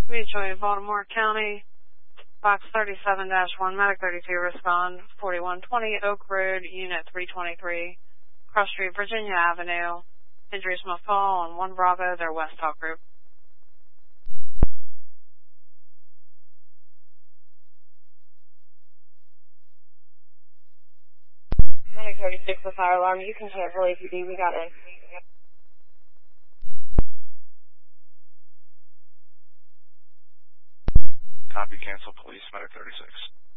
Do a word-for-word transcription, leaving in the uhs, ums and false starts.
Mutual Aid, Baltimore County, Box thirty-seven dash one, Medic thirty-two, respond, forty-one twenty Oak Road, Unit three twenty-three, Cross Street, Virginia Avenue. Injuries must fall on one Bravo, their West Talk group. Medic thirty-six, the fire alarm. You can cancel A P D. We got it. Copy, cancel, police, Medic thirty-six.